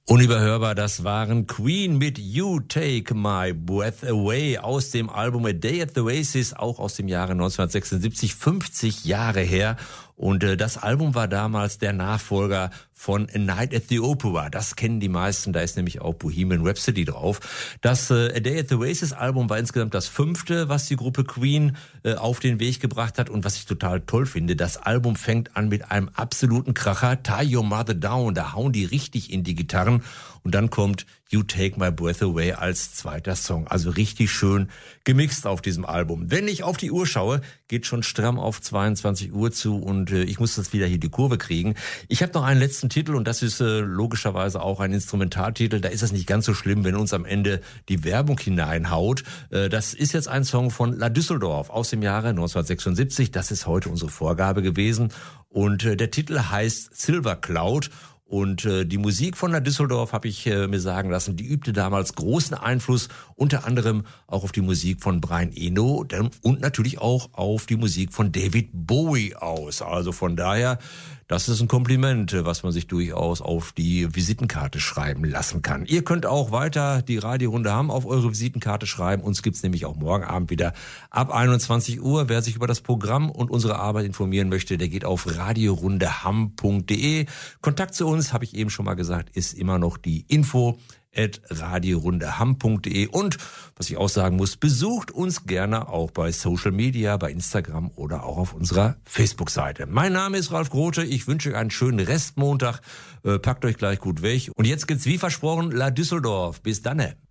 Unüberhörbar, das waren Queen mit You Take My Breath Away aus dem Album A Day at the Oasis, auch aus dem Jahre 1976, 50 Jahre her. Und das Album war damals der Nachfolger von A Night at the Opera. Das kennen die meisten, da ist nämlich auch Bohemian Rhapsody drauf. Das A Day at the Oasis Album war insgesamt das 5., was die Gruppe Queen auf den Weg gebracht hat. Und was ich total toll finde, das Album fängt an mit einem absoluten Kracher, Tie Your Mother Down. Da hauen die richtig in die Gitarren. Und dann kommt You Take My Breath Away als zweiter Song. Also richtig schön gemixt auf diesem Album. Wenn ich auf die Uhr schaue, geht schon stramm auf 22 Uhr zu und ich muss das wieder hier die Kurve kriegen. Ich habe noch einen letzten Titel und das ist logischerweise auch ein Instrumentaltitel. Da ist es nicht ganz so schlimm, wenn uns am Ende die Werbung hineinhaut. Das ist jetzt ein Song von La Düsseldorf aus dem Jahre 1976. Das ist heute unsere Vorgabe gewesen. Und der Titel heißt Silver Cloud. Und die Musik von La Düsseldorf, habe ich mir sagen lassen, die übte damals großen Einfluss, unter anderem auch auf die Musik von Brian Eno und natürlich auch auf die Musik von David Bowie aus. Also von daher, das ist ein Kompliment, was man sich durchaus auf die Visitenkarte schreiben lassen kann. Ihr könnt auch weiter die Radiorunde Hamm auf eure Visitenkarte schreiben. Uns gibt's nämlich auch morgen Abend wieder ab 21 Uhr. Wer sich über das Programm und unsere Arbeit informieren möchte, der geht auf radiorundehamm.de. Kontakt zu uns, habe ich eben schon mal gesagt, ist immer noch die info@radiorundehamm.de. Und was ich auch sagen muss, besucht uns gerne auch bei Social Media, bei Instagram oder auch auf unserer Facebook-Seite. Mein Name ist Ralf Grote, ich wünsche euch einen schönen Restmontag, packt euch gleich gut weg. Und jetzt gibt's wie versprochen La Düsseldorf. Bis dann.